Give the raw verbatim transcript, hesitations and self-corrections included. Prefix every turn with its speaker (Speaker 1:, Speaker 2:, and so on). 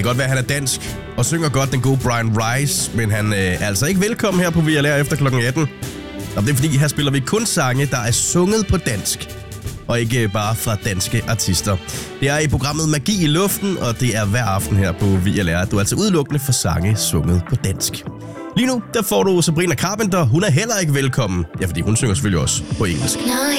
Speaker 1: godt være, at han er dansk og synger godt den gode Brian Rice, men han øh, er altså ikke velkommen her på V L R efter klokken atten. Og det er fordi, her spiller vi kun sange, der er sunget på dansk, og ikke bare fra danske artister. Det er i programmet Magi i Luften, og det er hver aften her på V L R. Du er altså udelukkende for sange sunget på dansk. Lige nu, der får du Sabrina Carpenter. Hun er heller ikke velkommen. Ja, fordi hun synger selvfølgelig også på engelsk.